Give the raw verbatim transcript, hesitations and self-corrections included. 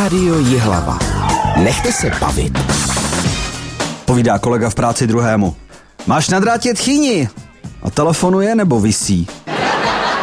Rádio Jihlava. Nechte se bavit. Povídá kolega v práci druhému. Máš na drátě tchýni? A telefonuje nebo visí?